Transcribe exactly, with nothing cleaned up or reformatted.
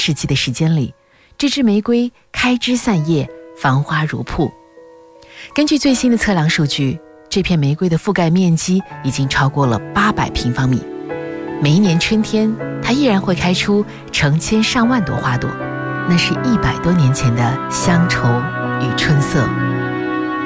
世纪的时间里，这支玫瑰开枝散叶，繁花如瀑。根据最新的测量数据，这片玫瑰的覆盖面积已经超过了八百平方米。每一年春天，它依然会开出成千上万朵花朵，那是一百多年前的乡愁与春色。